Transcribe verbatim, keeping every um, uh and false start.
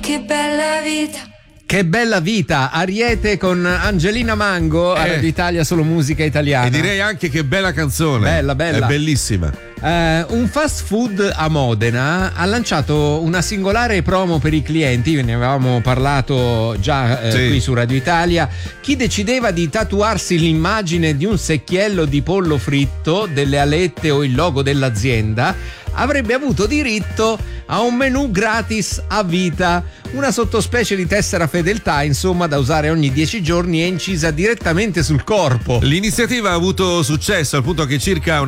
che bella vita. Che bella vita, Ariete con Angelina Mango, a Eh. Radio Italia solo musica italiana. E direi anche che bella canzone. Bella, bella. È bellissima. Eh, un fast food a Modena ha lanciato una singolare promo per i clienti, ne avevamo parlato già eh, Sì. qui su Radio Italia. Chi decideva di tatuarsi l'immagine di un secchiello di pollo fritto, delle alette o il logo dell'azienda avrebbe avuto diritto a un menù gratis a vita, una sottospecie di tessera fedeltà, insomma, da usare ogni dieci giorni e incisa direttamente sul corpo. L'iniziativa ha avuto successo al punto che circa